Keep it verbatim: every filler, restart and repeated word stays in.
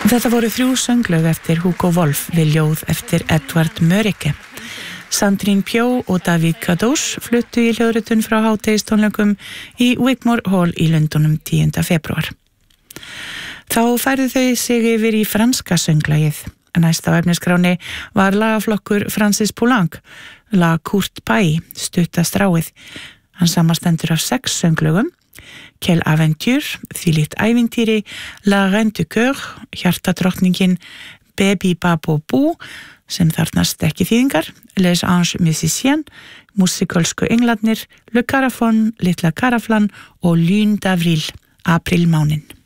Þetta voru þrjú sönglög eftir Hugo Wolf við ljóð eftir Edvard Mörike. Sandrine Pjó og David Kadosh fluttu í hljóðritun frá hádegistónleikum í Wigmore Hall í Lundunum tíunda febrúar. Þá færðu þau sig yfir í franska sönglagið. Næst á efnisskráni var lagaflokkur Francis Poulenc, La Courte Paille, stutta stráið. Hann samastendur af sex sönglögum: Quelle aventure, Þvílíkt ævintýri, La Reine du Cœur, Hjartadrottningin, Baby Babo Boo, sem þarnast ekki þýðingar, Les Anges Musiciens, Músikalsku englarnir, Le Carafon, Litla Karaflan og Lune d'Avril, aprílmánin.